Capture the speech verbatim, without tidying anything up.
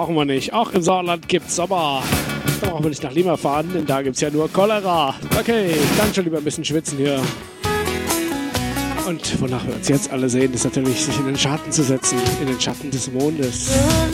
brauchen wir nicht. Auch im Sauerland gibt's Sommer. Da brauchen wir nicht nach Lima fahren, denn da gibt's ja nur Cholera. Okay, dann schon lieber ein bisschen schwitzen hier. Und wonach wir uns jetzt alle sehen, ist natürlich, sich in den Schatten zu setzen, in den Schatten des Mondes.